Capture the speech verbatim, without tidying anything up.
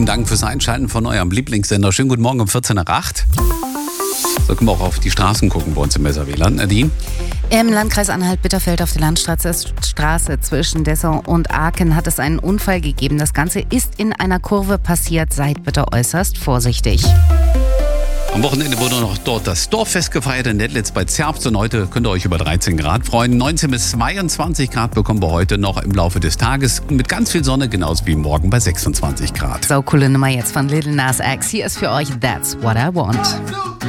Lieben Dank fürs Einschalten von eurem Lieblingssender. Schönen guten Morgen um vierzehn nach acht. So können wir auch auf die Straßen gucken bei uns im Messerwähler. Nadine? Im Landkreis Anhalt-Bitterfeld auf der Landstraße Straße zwischen Dessau und Aachen hat es einen Unfall gegeben. Das Ganze ist in einer Kurve passiert. Seid bitte äußerst vorsichtig. Am Wochenende wurde noch dort das Dorffest gefeiert in Nettlitz bei Zerbst und heute könnt ihr euch über dreizehn Grad freuen. neunzehn bis zweiundzwanzig Grad bekommen wir heute noch im Laufe des Tages mit ganz viel Sonne, genauso wie morgen bei sechsundzwanzig Grad. So, coole Nummer jetzt von Lil Nas X. Hier ist für euch That's What I Want.